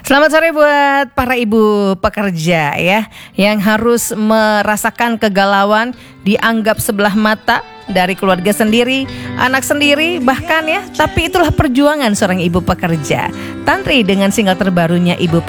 Selamat sore buat para ibu pekerja ya, yang harus merasakan kegalauan, dianggap sebelah mata dari keluarga sendiri, anak sendiri bahkan ya. Tapi itulah perjuangan seorang ibu pekerja. Tantri dengan single terbarunya Ibu